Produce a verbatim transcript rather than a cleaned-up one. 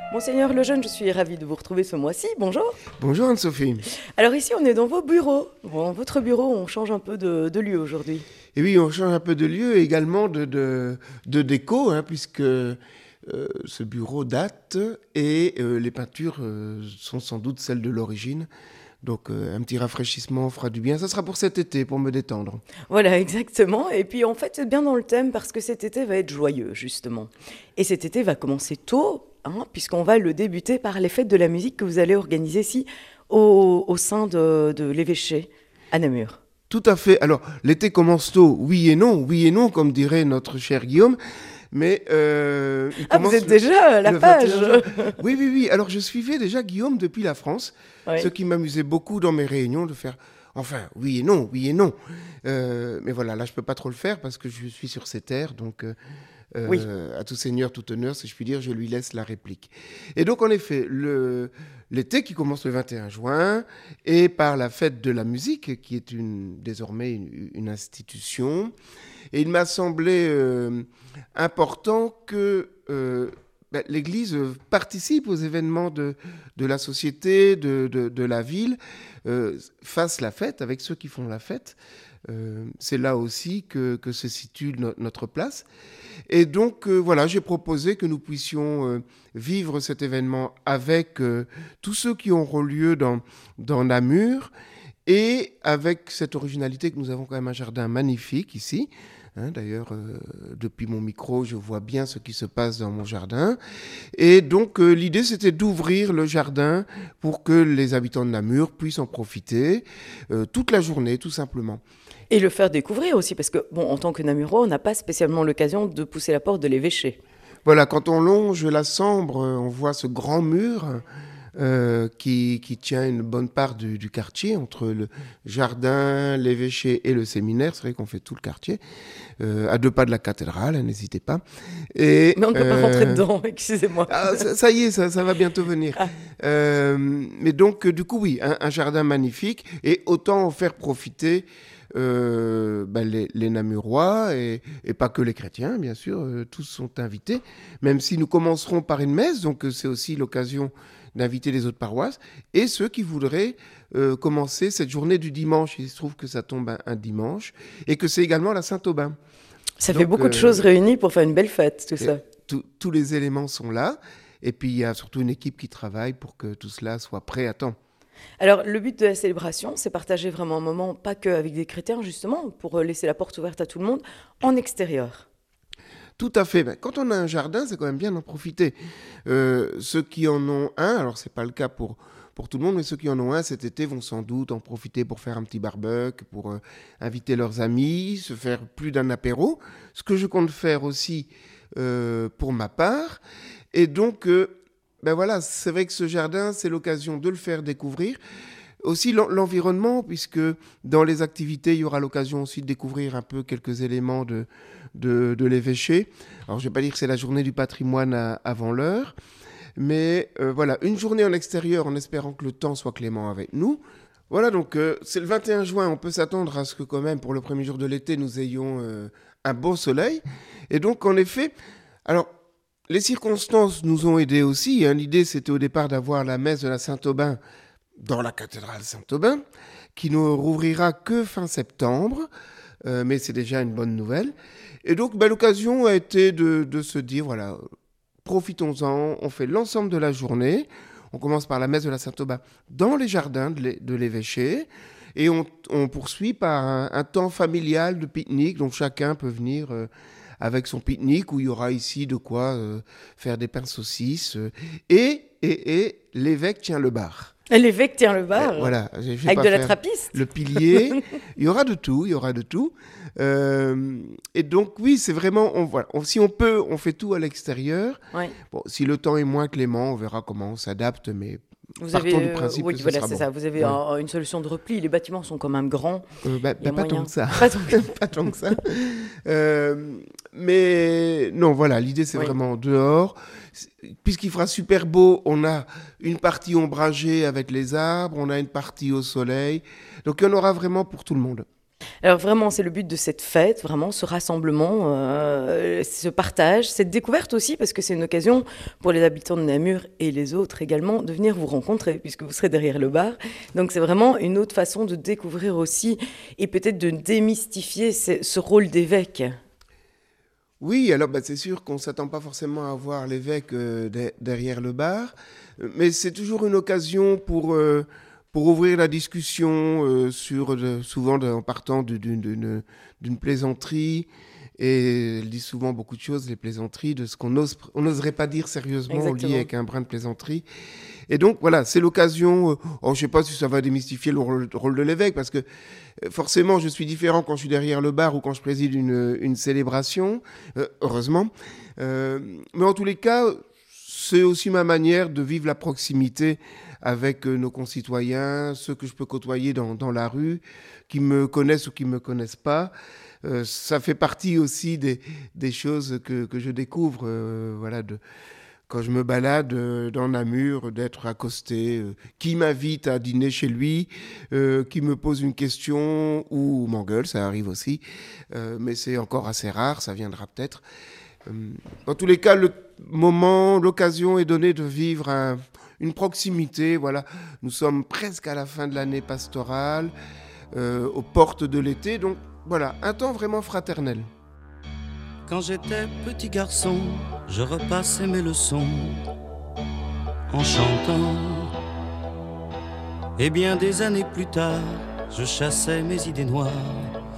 Monseigneur Lejeune, je suis ravie de vous retrouver ce mois-ci. Bonjour. Bonjour Anne-Sophie. Alors ici, on est dans vos bureaux. Bon, votre bureau, on change un peu de, de lieu aujourd'hui. Et oui, on change un peu de lieu et également de, de, de déco, hein, puisque euh, ce bureau date et euh, les peintures euh, sont sans doute celles de l'origine. Donc euh, un petit rafraîchissement fera du bien. Ça sera pour cet été, pour me détendre. Voilà, exactement. Et puis en fait, c'est bien dans le thème parce que cet été va être joyeux, justement. Et cet été va commencer tôt, hein, puisqu'on va le débuter par les fêtes de la musique que vous allez organiser ici au, au sein de, de l'évêché à Namur. Tout à fait. Alors, l'été commence tôt, oui et non, oui et non, comme dirait notre cher Guillaume. Mais euh, il Ah, commence vous êtes le- déjà à la le page. vingt et un juin. Oui, oui, oui. Alors, je suivais déjà Guillaume depuis la France, Oui. ce qui m'amusait beaucoup dans mes réunions de faire, enfin, oui et non, oui et non. Euh, mais voilà, là, je peux pas trop le faire parce que je suis sur ces terres, donc euh, Oui. euh, à tout seigneur, tout honneur, si je puis dire, je lui laisse la réplique. Et donc, en effet, le, l'été qui commence le vingt et un juin, et par la fête de la musique, qui est une, désormais une, une institution, et il m'a semblé euh, important que euh, ben, l'Église participe aux événements de, de la société, de, de, de la ville, euh, fasse la fête avec ceux qui font la fête. Euh, c'est là aussi que, que se situe no- notre place. Et donc, euh, voilà, j'ai proposé que nous puissions euh, vivre cet événement avec euh, tous ceux qui auront lieu dans, dans Namur et avec cette originalité que nous avons quand même un jardin magnifique ici. Hein, d'ailleurs, euh, depuis mon micro, je vois bien ce qui se passe dans mon jardin. Et donc, euh, l'idée, c'était d'ouvrir le jardin pour que les habitants de Namur puissent en profiter euh, toute la journée, tout simplement. Et le faire découvrir aussi, parce que, bon, en tant que Namurois, on n'a pas spécialement l'occasion de pousser la porte de l'évêché. Voilà, quand on longe la Sambre, euh, on voit ce grand mur euh, qui, qui tient une bonne part du, du quartier, entre le jardin, l'évêché et le séminaire. C'est vrai qu'on fait tout le quartier, euh, à deux pas de la cathédrale, hein, n'hésitez pas. Et, Mais on ne peut pas euh, rentrer dedans, excusez-moi. Ah, ça, ça y est, ça, ça va bientôt venir. Ah. Euh, mais donc, euh, du coup, oui, un, un jardin magnifique, et autant en faire profiter euh, ben, les, les Namurois, et, et pas que les chrétiens, bien sûr, euh, tous sont invités, même si nous commencerons par une messe, donc euh, c'est aussi l'occasion d'inviter les autres paroisses, et ceux qui voudraient euh, commencer cette journée du dimanche. Il se trouve que ça tombe un, un dimanche, et que c'est également la Saint-Aubin. Ça Donc, fait beaucoup de euh, choses réunies pour faire une belle fête, tout et ça. tout- tous les éléments sont là. Et puis, il y a surtout une équipe qui travaille pour que tout cela soit prêt à temps. Alors, le but de la célébration, c'est partager vraiment un moment, pas qu'avec des chrétiens, justement, pour euh, laisser la porte ouverte à tout le monde, en extérieur. Tout à fait. Ben, quand on a un jardin, c'est quand même bien d'en profiter. Euh, ceux qui en ont un, alors c'est pas le cas pour, pour tout le monde, mais ceux qui en ont un cet été vont sans doute en profiter pour faire un petit barbecue, pour euh, inviter leurs amis, se faire plus d'un apéro. Ce que je compte faire aussi euh, pour ma part. Et donc, euh, ben voilà, c'est vrai que ce jardin, c'est l'occasion de le faire découvrir. Aussi l'en- l'environnement, puisque dans les activités, il y aura l'occasion aussi de découvrir un peu quelques éléments de, de, de l'évêché. Alors, je ne vais pas dire que c'est la journée du patrimoine à- avant l'heure, mais euh, voilà, une journée en extérieur en espérant que le temps soit clément avec nous. Voilà, donc euh, c'est le vingt et un juin, on peut s'attendre à ce que quand même, pour le premier jour de l'été, nous ayons euh, un beau soleil. Et donc, en effet, alors, les circonstances nous ont aidés aussi, hein. L'idée, c'était au départ d'avoir la messe de la Saint-Aubin dans la cathédrale Saint-Aubin, qui ne rouvrira que fin septembre, euh, mais c'est déjà une bonne nouvelle. Et donc, ben, l'occasion a été de, de se dire, voilà, profitons-en, on fait l'ensemble de la journée. On commence par la messe de la Saint-Aubin dans les jardins de l'é- de l'évêché, et on, on poursuit par un, un temps familial de pique-nique, donc chacun peut venir euh, avec son pique-nique, où il y aura ici de quoi euh, faire des pains saucisses, euh, et, et, et l'évêque tient le bar. Et l'évêque tient le Euh, bar, voilà, je vais avec pas de la faire trappiste. le pilier. Il y aura de tout, il y aura de tout. Euh, et donc oui, c'est vraiment, on, voilà, on- si on peut, on fait tout à l'extérieur. Ouais. Bon, si le temps est moins clément, on verra comment on s'adapte, mais Vous partons avez, du euh, principe oui, que ce voilà, sera c'est bon. ça. Vous avez Ouais. un- une solution de repli. Les bâtiments sont quand même grands. Euh, bah, Il y a bah, pas tant moyen. que ça. Pas tant que- Pas tant que ça. Euh, mais non, voilà, l'idée c'est Oui. vraiment dehors. C'est- Puisqu'il fera super beau, on a une partie ombragée avec les arbres, on a une partie au soleil. Donc il y en aura vraiment pour tout le monde. Alors vraiment, c'est le but de cette fête, vraiment ce rassemblement, euh, ce partage, cette découverte aussi, parce que c'est une occasion pour les habitants de Namur et les autres également de venir vous rencontrer, puisque vous serez derrière le bar. Donc c'est vraiment une autre façon de découvrir aussi, et peut-être de démystifier ce, ce rôle d'évêque. Oui, alors bah, c'est sûr qu'on ne s'attend pas forcément à voir l'évêque euh, de- derrière le bar, euh, mais c'est toujours une occasion pour, euh, pour ouvrir la discussion euh, sur, de- souvent de- en partant du- d'une d'une- d'une plaisanterie. Et elle dit souvent beaucoup de choses, les plaisanteries, de ce qu'on ose, on n'oserait pas dire sérieusement, on le dit Exactement. avec un brin de plaisanterie. Et donc voilà, c'est l'occasion, euh, oh, je ne sais pas si ça va démystifier le rôle, rôle de l'évêque, parce que euh, forcément je suis différent quand je suis derrière le bar ou quand je préside une, une célébration, euh, heureusement. Euh, mais en tous les cas, c'est aussi ma manière de vivre la proximité avec euh, nos concitoyens, ceux que je peux côtoyer dans, dans la rue, qui me connaissent ou qui ne me connaissent pas. Euh, ça fait partie aussi des, des choses que, que je découvre, euh, voilà, de, quand je me balade euh, dans Namur, d'être accosté, euh, qui m'invite à dîner chez lui, euh, qui me pose une question ou m'engueule, ça arrive aussi, euh, mais c'est encore assez rare, ça viendra peut-être. Euh, dans tous les cas, le moment, l'occasion est donnée de vivre un- une proximité. Voilà, nous sommes presque à la fin de l'année pastorale, euh, aux portes de l'été, donc voilà, un temps vraiment fraternel. Quand j'étais petit garçon, je repassais mes leçons en chantant. Et bien des années plus tard, je chassais mes idées noires